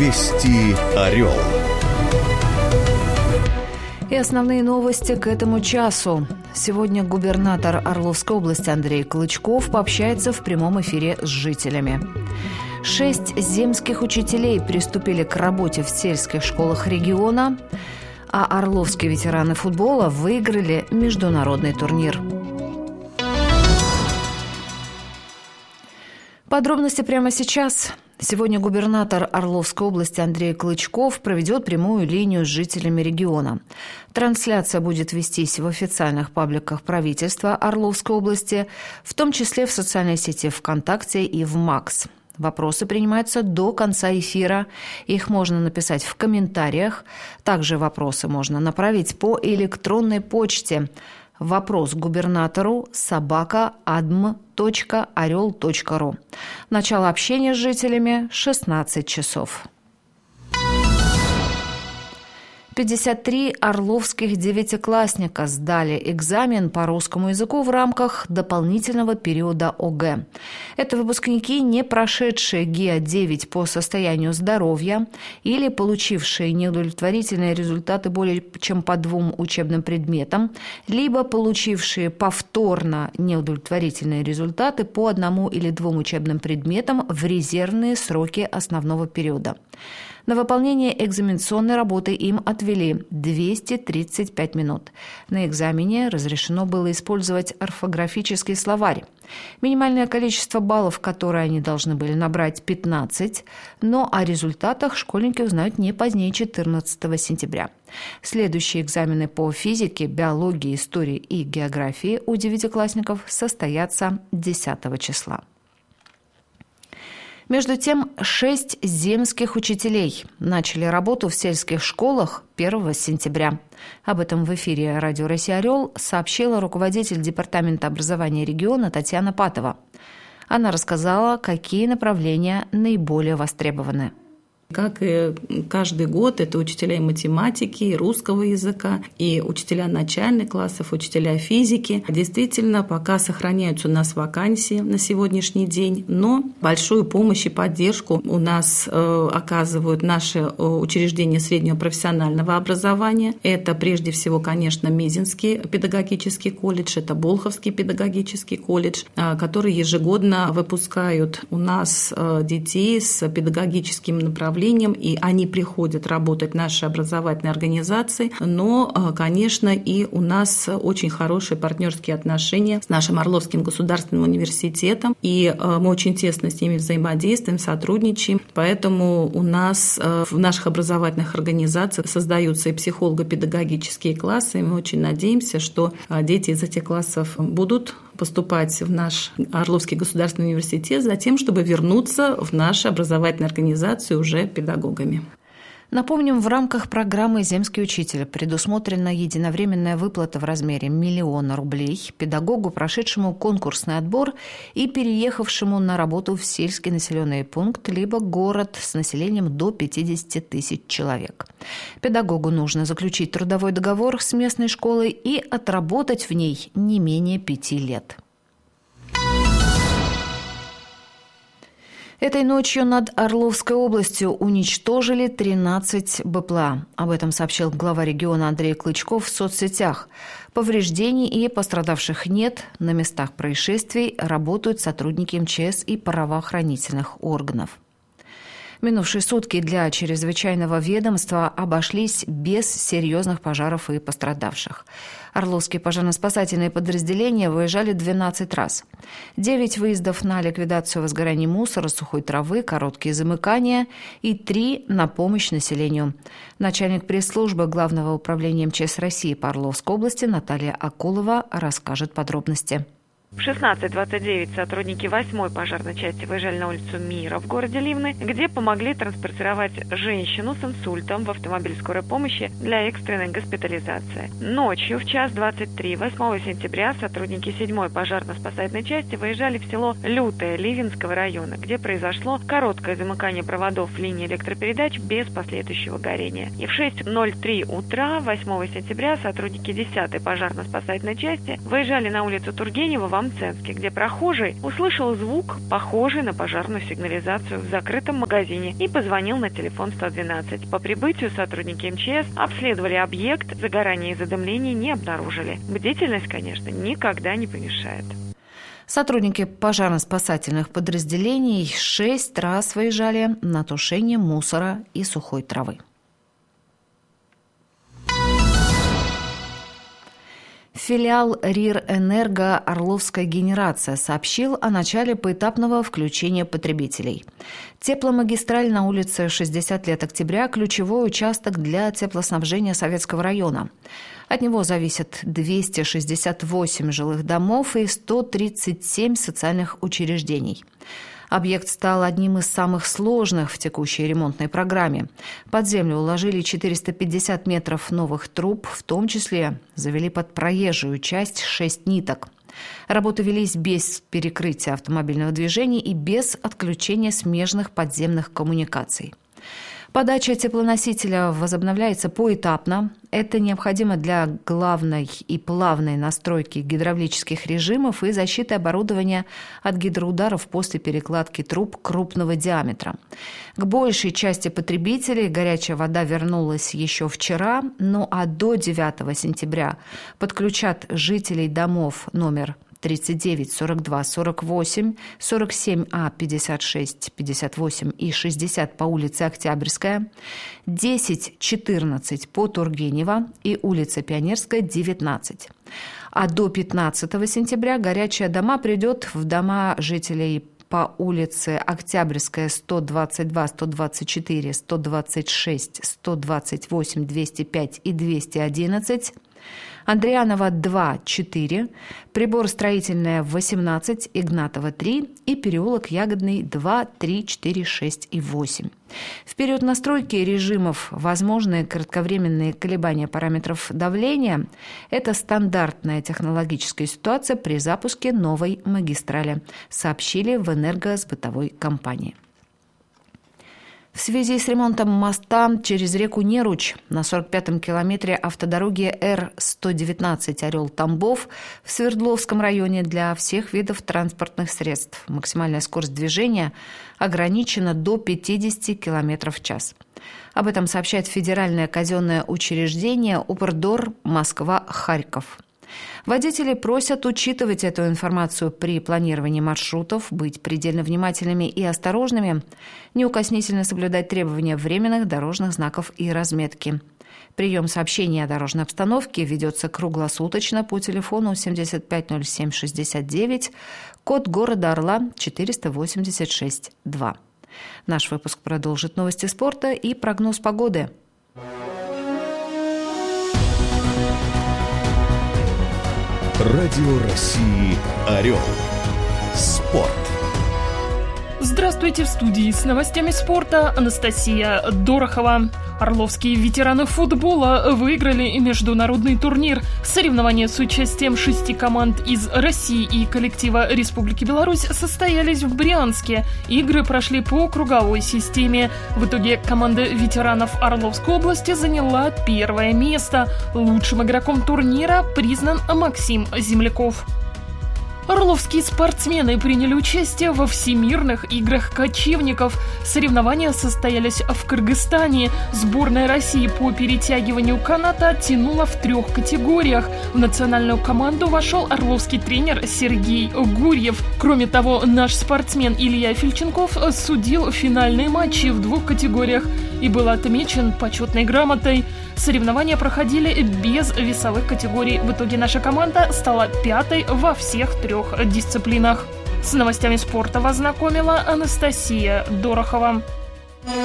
Вести Орел. И основные новости к этому часу. Сегодня губернатор Орловской области Андрей Клычков пообщается в прямом эфире с жителями. 6 земских учителей приступили к работе в сельских школах региона, а орловские ветераны футбола выиграли международный турнир. Подробности прямо сейчас. Сегодня губернатор Орловской области Андрей Клычков проведет прямую линию с жителями региона. Трансляция будет вестись в официальных пабликах правительства Орловской области, в том числе в социальной сети ВКонтакте и в МАКС. Вопросы принимаются до конца эфира. Их можно написать в комментариях. Также вопросы можно направить по электронной почте. Вопрос губернатору @adm.orel.ru. Начало общения с жителями 16 часов. 53 орловских девятиклассника сдали экзамен по русскому языку в рамках дополнительного периода ОГЭ. Это выпускники, не прошедшие ГИА-9 по состоянию здоровья или получившие неудовлетворительные результаты более чем по 2 учебным предметам, либо получившие повторно неудовлетворительные результаты по 1 или 2 учебным предметам в резервные сроки основного периода. На выполнение экзаменационной работы им отвели 235 минут. На экзамене разрешено было использовать орфографический словарь. Минимальное количество баллов, которые они должны были набрать, 15, но о результатах школьники узнают не позднее 14 сентября. Следующие экзамены по физике, биологии, истории и географии у девятиклассников состоятся 10 числа. Между тем, 6 земских учителей начали работу в сельских школах 1 сентября. Об этом в эфире «Радио Россия Орел» сообщила руководитель Департамента образования региона Татьяна Патова. Она рассказала, какие направления наиболее востребованы. Как и каждый год, это учителя математики, и русского языка, и учителя начальных классов, учителя физики. Действительно, пока сохраняются у нас вакансии на сегодняшний день, но большую помощь и поддержку у нас оказывают наши учреждения среднего профессионального образования. Это прежде всего, конечно, Мизинский педагогический колледж, это Болховский педагогический колледж, которые ежегодно выпускают у нас детей с педагогическим направлением, и они приходят работать в наши образовательные организации, но, конечно, и у нас очень хорошие партнерские отношения с нашим Орловским государственным университетом, и мы очень тесно с ними взаимодействуем, сотрудничаем, поэтому у нас в наших образовательных организациях создаются и психолого-педагогические классы, и мы очень надеемся, что дети из этих классов будут поступать в наш Орловский государственный университет за тем, чтобы вернуться в наши образовательные организации уже педагогами. Напомним, в рамках программы «Земский учитель» предусмотрена единовременная выплата в размере 1 миллион рублей педагогу, прошедшему конкурсный отбор и переехавшему на работу в сельский населенный пункт либо город с населением до 50 тысяч человек. Педагогу нужно заключить трудовой договор с местной школой и отработать в ней не менее 5 лет. Этой ночью над Орловской областью уничтожили 13 БПЛА. Об этом сообщил глава региона Андрей Клычков в соцсетях. Повреждений и пострадавших нет. На местах происшествий работают сотрудники МЧС и правоохранительных органов. Минувшие сутки для чрезвычайного ведомства обошлись без серьезных пожаров и пострадавших. Орловские пожарно-спасательные подразделения выезжали 12 раз. 9 выездов на ликвидацию возгораний мусора, сухой травы, короткие замыкания и 3 на помощь населению. Начальник пресс-службы Главного управления МЧС России по Орловской области Наталья Акулова расскажет подробности. В 16:29 сотрудники 8-й пожарной части выезжали на улицу Мира в городе Ливны, где помогли транспортировать женщину с инсультом в автомобиль скорой помощи для экстренной госпитализации. Ночью в 1:23 8 сентября сотрудники 7-й пожарно-спасательной части выезжали в село Лютое Ливенского района, где произошло короткое замыкание проводов линии электропередач без последующего горения. И в 6:03 утра 8 сентября сотрудники 10-й пожарно-спасательной части выезжали на улицу Тургенева во Мценске, где прохожий услышал звук, похожий на пожарную сигнализацию в закрытом магазине, и позвонил на телефон 112. По прибытию сотрудники МЧС обследовали объект, загорания и задымления не обнаружили. Бдительность, конечно, никогда не помешает. Сотрудники пожарно-спасательных подразделений 6 раз выезжали на тушение мусора и сухой травы. Филиал РИР «Энерго» «Орловская генерация» сообщил о начале поэтапного включения потребителей. Тепломагистраль на улице 60 лет октября – ключевой участок для теплоснабжения Советского района. От него зависят 268 жилых домов и 137 социальных учреждений. Объект стал одним из самых сложных в текущей ремонтной программе. Под землю уложили 450 метров новых труб, в том числе завели под проезжую часть 6 ниток. Работы велись без перекрытия автомобильного движения и без отключения смежных подземных коммуникаций. Подача теплоносителя возобновляется поэтапно. Это необходимо для главной и плавной настройки гидравлических режимов и защиты оборудования от гидроударов после перекладки труб крупного диаметра. К большей части потребителей горячая вода вернулась еще вчера, а до 9 сентября подключат жителей домов номер 39, 42, 48, 47А, 56, 58 и 60 по улице Октябрьская, 10, 14 по Тургенева и улица Пионерская, 19. А до 15 сентября горячая дома придет в дома жителей по улице Октябрьская, 122, 124, 126, 128, 205 и 211, Андрианова 2, 4, Прибор Строительная 18, Игнатова 3 и переулок Ягодный 2, 3, 4, 6 и 8. В период настройки режимов возможны кратковременные колебания параметров давления. Это стандартная технологическая ситуация при запуске новой магистрали, сообщили в «Энергосбытовой» компании. В связи с ремонтом моста через реку Неруч на 45-м километре автодороги Р-119 Орел-Тамбов в Свердловском районе для всех видов транспортных средств максимальная скорость движения ограничена до 50 км в час. Об этом сообщает федеральное казенное учреждение «Упрдор Москва-Харьков». Водители просят учитывать эту информацию при планировании маршрутов, быть предельно внимательными и осторожными, неукоснительно соблюдать требования временных дорожных знаков и разметки. Прием сообщений о дорожной обстановке ведется круглосуточно по телефону 750769, код города Орла 486-2. Наш выпуск продолжит новости спорта и прогноз погоды. Радио России «Орел». Спорт. Здравствуйте, в студии с новостями спорта Анастасия Дорохова. Орловские ветераны футбола выиграли международный турнир. Соревнования с участием 6 команд из России и коллектива Республики Беларусь состоялись в Брянске. Игры прошли по круговой системе. В итоге команда ветеранов Орловской области заняла 1 место. Лучшим игроком турнира признан Максим Земляков. Орловские спортсмены приняли участие во Всемирных играх кочевников. Соревнования состоялись в Кыргызстане. Сборная России по перетягиванию каната тянула в 3 категориях. В национальную команду вошел орловский тренер Сергей Гурьев. Кроме того, наш спортсмен Илья Фильченков судил финальные матчи в 2 категориях и был отмечен почетной грамотой. Соревнования проходили без весовых категорий. В итоге наша команда стала 5-й во всех 3 дисциплинах. С новостями спорта вас знакомила Анастасия Дорохова.